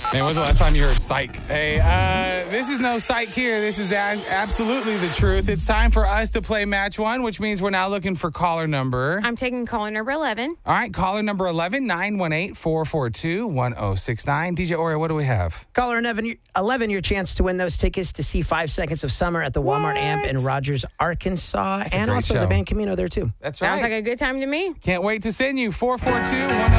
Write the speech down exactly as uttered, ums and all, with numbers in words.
Man, when's the last time you heard psych? Hey, uh, this is no psych here. This is a- absolutely the truth. It's time for us to play match one, which means we're now looking for caller number. I'm taking caller number eleven. All right, caller number eleven, nine one eight, four four two, one oh six nine. D J Oreo, what do we have? Caller eleven, eleven, your chance to win those tickets to see Five Seconds of Summer at the Walmart What? Amp in Rogers, Arkansas. That's a And great also show. the band Camino there, too. That's right. Sounds like a good time to me. Can't wait to send you four four two, one oh